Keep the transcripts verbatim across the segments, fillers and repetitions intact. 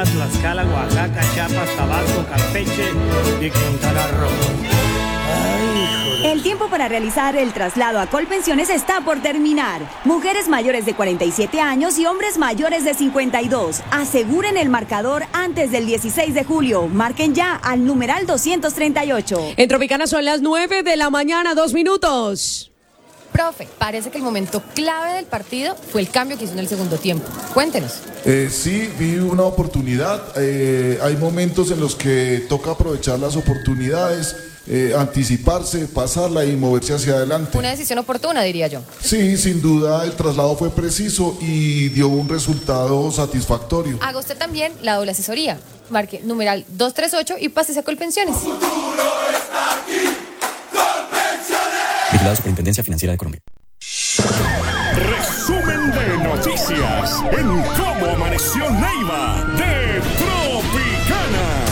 Tlaxcala, Oaxaca, Chiapas, Tabasco, Campeche y Quintana Roo. El tiempo para realizar el traslado a Colpensiones está por terminar. Mujeres mayores de cuarenta y siete años y hombres mayores de cincuenta y dos. Aseguren el marcador antes del dieciséis de julio. Marquen ya al numeral doscientos treinta y ocho. En Tropicana son las nueve de la mañana, dos minutos. Profe, parece que el momento clave del partido fue el cambio que hizo en el segundo tiempo. Cuéntenos. Eh, sí, vi una oportunidad. Eh, hay momentos en los que toca aprovechar las oportunidades, eh, anticiparse, pasarla y moverse hacia adelante. Una decisión oportuna, diría yo. Sí, sin duda el traslado fue preciso y dio un resultado satisfactorio. Haga usted también la doble asesoría. Marque numeral doscientos treinta y ocho y pásese a Colpensiones. El futuro está aquí. Colpensiones. Vigilado Superintendencia Financiera de Colombia. Resumen de noticias en Cómo Amaneció Neiva de Tropicana.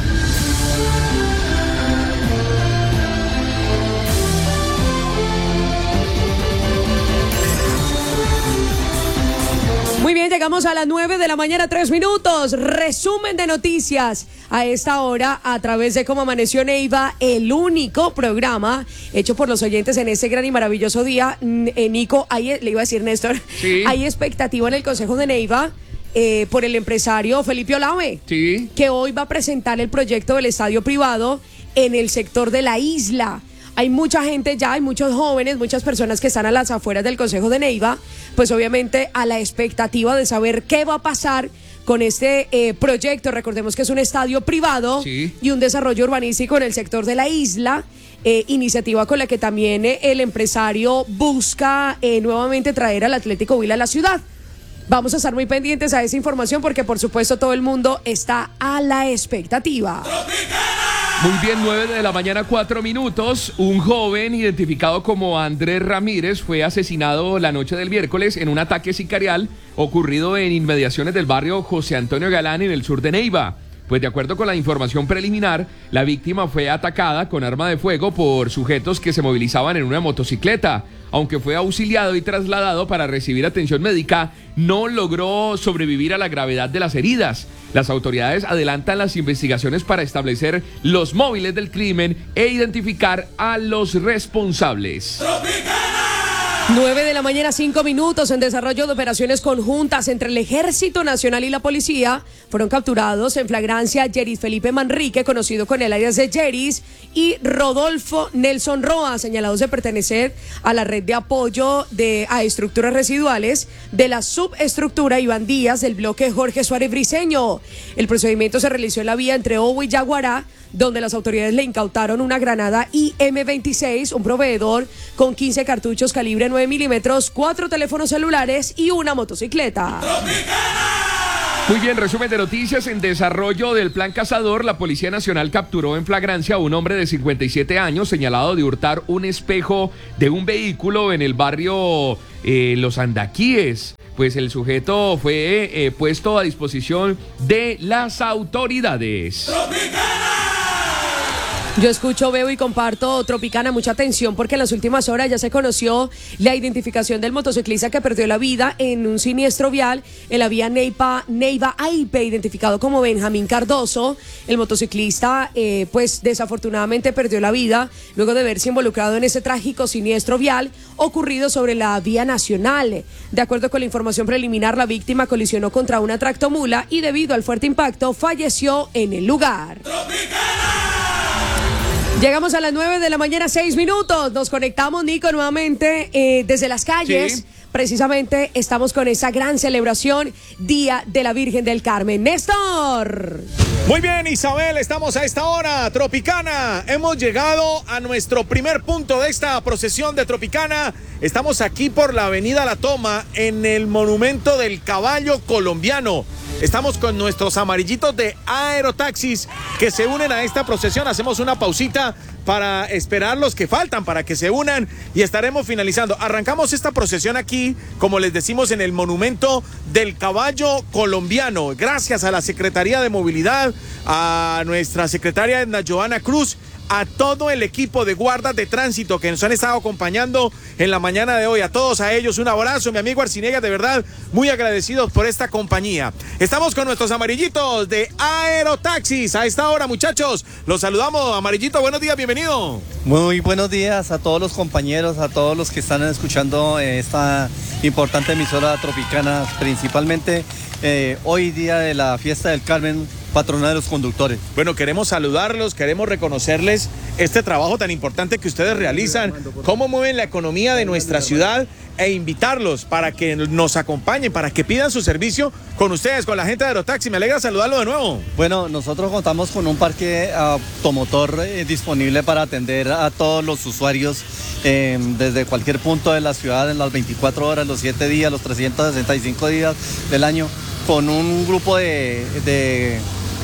Muy bien, llegamos a las nueve de la mañana, tres minutos. Resumen de noticias a esta hora a través de Cómo Amaneció Neiva, el único programa hecho por los oyentes en este gran y maravilloso día. Eh, Nico, ahí le iba a decir Néstor, sí. Hay expectativa en el Consejo de Neiva eh, por el empresario Felipe Olave, sí, que hoy va a presentar el proyecto del estadio privado en el sector de la isla. Hay mucha gente ya, hay muchos jóvenes, muchas personas que están a las afueras del Consejo de Neiva, pues obviamente a la expectativa de saber qué va a pasar con este eh, proyecto. Recordemos que es un estadio privado, sí, y un desarrollo urbanístico en el sector de la isla, eh, iniciativa con la que también eh, el empresario busca eh, nuevamente traer al Atlético Huila a la ciudad. Vamos a estar muy pendientes a esa información porque por supuesto todo el mundo está a la expectativa. Muy bien, nueve de la mañana, cuatro minutos. Un joven identificado como Andrés Ramírez fue asesinado la noche del miércoles en un ataque sicarial ocurrido en inmediaciones del barrio José Antonio Galán en el sur de Neiva. Pues de acuerdo con la información preliminar, la víctima fue atacada con arma de fuego por sujetos que se movilizaban en una motocicleta. Aunque fue auxiliado y trasladado para recibir atención médica, no logró sobrevivir a la gravedad de las heridas. Las autoridades adelantan las investigaciones para establecer los móviles del crimen e identificar a los responsables. nueve de la mañana, cinco minutos. En desarrollo de operaciones conjuntas entre el Ejército Nacional y la Policía, fueron capturados en flagrancia Yeris Felipe Manrique, conocido con el alias de Yeris, y Rodolfo Nelson Roa, señalados de pertenecer a la red de apoyo de, a estructuras residuales de la subestructura Iván Díaz del bloque Jorge Suárez Briceño. El procedimiento se realizó en la vía entre Obo y Yaguará, donde las autoridades le incautaron una granada I M veintiséis, un proveedor con quince cartuchos calibre nueve milímetros, cuatro teléfonos celulares y una motocicleta. Muy bien, resumen de noticias. En desarrollo del Plan Cazador, la Policía Nacional capturó en flagrancia a un hombre de cincuenta y siete años señalado de hurtar un espejo de un vehículo en el barrio eh, Los Andaquíes. Pues el sujeto fue eh, puesto a disposición de las autoridades. Yo escucho, veo y comparto Tropicana, mucha atención porque en las últimas horas ya se conoció la identificación del motociclista que perdió la vida en un siniestro vial en la vía Neiva, Neiva Aipe, identificado como Benjamín Cardoso. El motociclista eh, pues desafortunadamente perdió la vida luego de verse involucrado en ese trágico siniestro vial ocurrido sobre la vía nacional. De acuerdo con la información preliminar, la víctima colisionó contra una tractomula y debido al fuerte impacto falleció en el lugar. Llegamos a las nueve de la mañana, seis minutos. Nos conectamos, Nico, nuevamente eh, desde las calles. Sí. Precisamente estamos con esa gran celebración, Día de la Virgen del Carmen. Néstor. Muy bien, Isabel, estamos a esta hora, Tropicana. Hemos llegado a nuestro primer punto de esta procesión de Tropicana. Estamos aquí por la avenida La Toma, en el monumento del caballo colombiano. Estamos con nuestros amarillitos de Aerotaxis que se unen a esta procesión. Hacemos una pausita para esperar los que faltan para que se unan y estaremos finalizando. Arrancamos esta procesión aquí, como les decimos, en el monumento del caballo colombiano. Gracias a la Secretaría de Movilidad, a nuestra secretaria Edna Joana Cruz, a todo el equipo de guardas de tránsito que nos han estado acompañando en la mañana de hoy. A todos a ellos un abrazo, mi amigo Arciniegas, de verdad, muy agradecidos por esta compañía. Estamos con nuestros amarillitos de Aerotaxis. A esta hora, muchachos, los saludamos. Amarillito, buenos días, bienvenido. Muy buenos días a todos los compañeros, a todos los que están escuchando esta importante emisora tropicana, principalmente eh, hoy día de la fiesta del Carmen, patrona de los conductores. Bueno, queremos saludarlos, queremos reconocerles este trabajo tan importante que ustedes realizan, cómo mueven la economía de nuestra ciudad e invitarlos para que nos acompañen, para que pidan su servicio con ustedes, con la gente de Aerotaxi. Me alegra saludarlo de nuevo. Bueno, nosotros contamos con un parque automotor eh, disponible para atender a todos los usuarios eh, desde cualquier punto de la ciudad en las veinticuatro horas, los siete días, los trescientos sesenta y cinco días del año, con un grupo de... de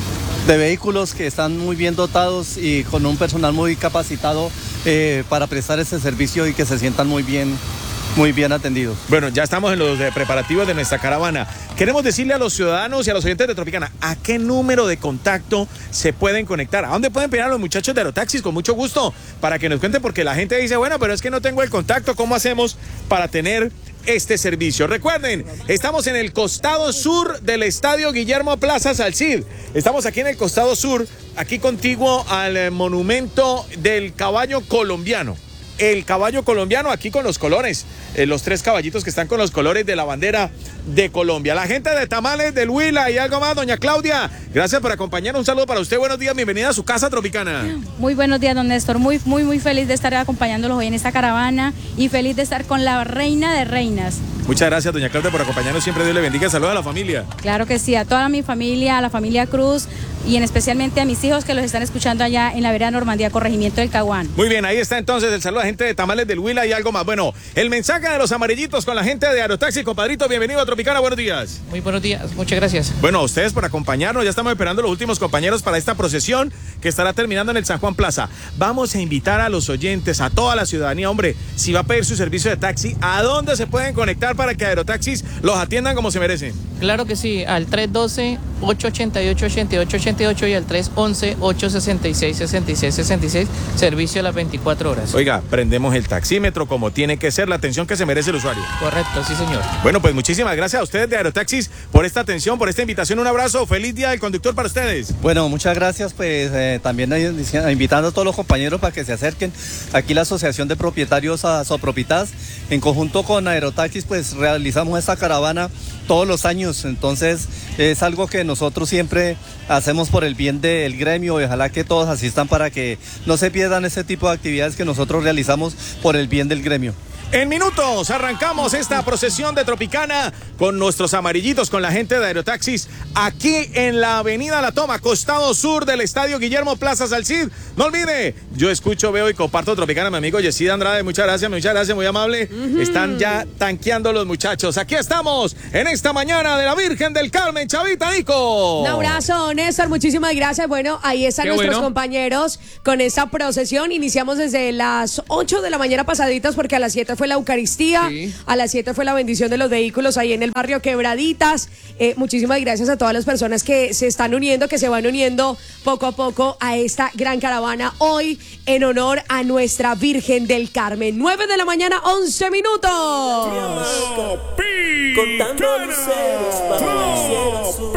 de vehículos que están muy bien dotados y con un personal muy capacitado eh, para prestar ese servicio y que se sientan muy bien, muy bien atendidos. Bueno, ya estamos en los eh, preparativos de nuestra caravana. Queremos decirle a los ciudadanos y a los oyentes de Tropicana, ¿a qué número de contacto se pueden conectar? ¿A dónde pueden pedir a los muchachos de Aerotaxis? Con mucho gusto, para que nos cuenten, porque la gente dice, bueno, pero es que no tengo el contacto, ¿cómo hacemos para tener este servicio? Recuerden, estamos en el costado sur del Estadio Guillermo Plaza Salcid. Estamos aquí en el costado sur, aquí contiguo al eh, monumento del caballo colombiano. El caballo colombiano aquí con los colores, eh, los tres caballitos que están con los colores de la bandera de Colombia. La gente de Tamales del Huila y algo más, doña Claudia, gracias por acompañarnos. Un saludo para usted, buenos días, bienvenida a su casa tropicana. Muy buenos días, don Néstor, muy, muy, muy feliz de estar acompañándolos hoy en esta caravana y feliz de estar con la reina de reinas. Muchas gracias, doña Claudia, por acompañarnos siempre. Dios le bendiga. Saludos a la familia. Claro que sí, a toda mi familia, a la familia Cruz y en especialmente a mis hijos que los están escuchando allá en la vereda Normandía, corregimiento del Caguán. Muy bien, ahí está entonces el saludo a la gente de Tamales del Huila y algo más. Bueno, el mensaje de los amarillitos con la gente de Aerotaxi, compadrito, bienvenido a Tropicana, buenos días. Muy buenos días, muchas gracias. Bueno, a ustedes por acompañarnos, ya estamos esperando los últimos compañeros para esta procesión que estará terminando en el San Juan Plaza. Vamos a invitar a los oyentes, a toda la ciudadanía, hombre, si va a pedir su servicio de taxi, ¿a dónde se pueden conectar para que Aerotaxis los atiendan como se merecen? Claro que sí, al tres uno dos, ocho ocho ocho, ocho ocho ocho ocho y al tres once, ocho sesenta y seis, sesenta y seis sesenta y seis, servicio a las veinticuatro horas. Oiga, prendemos el taxímetro como tiene que ser, la atención que se merece el usuario. Correcto, sí señor. Bueno, pues muchísimas gracias a ustedes de Aerotaxis por esta atención, por esta invitación, un abrazo, feliz día del conductor para ustedes. Bueno, muchas gracias, pues eh, también invitando a todos los compañeros para que se acerquen. Aquí la Asociación de Propietarios a Sopropitas, en conjunto con Aerotaxis, pues realizamos esta caravana todos los años, entonces es algo que nosotros siempre hacemos por el bien del gremio y ojalá que todos asistan para que no se pierdan ese tipo de actividades que nosotros realizamos por el bien del gremio. En minutos arrancamos esta procesión de Tropicana con nuestros amarillitos, con la gente de Aerotaxis, aquí en la avenida La Toma, costado sur del Estadio Guillermo Plaza Salcid. No olvide, yo escucho, veo y comparto Tropicana, mi amigo Yesida Andrade, muchas gracias, muchas gracias, muy amable. Uh-huh. Están ya tanqueando los muchachos. Aquí estamos en esta mañana de la Virgen del Carmen, Chavita Nico. Un abrazo, Néstor, muchísimas gracias. Bueno, ahí están Qué nuestros bueno. compañeros con esta procesión. Iniciamos desde las ocho de la mañana pasaditas porque a las siete fue la Eucaristía, sí. a las siete fue la bendición de los vehículos ahí en el barrio Quebraditas. Eh, muchísimas gracias a todas las personas que se están uniendo, que se van uniendo poco a poco a esta gran caravana hoy en honor a nuestra Virgen del Carmen. nueve de la mañana, once minutos. Contando luceros para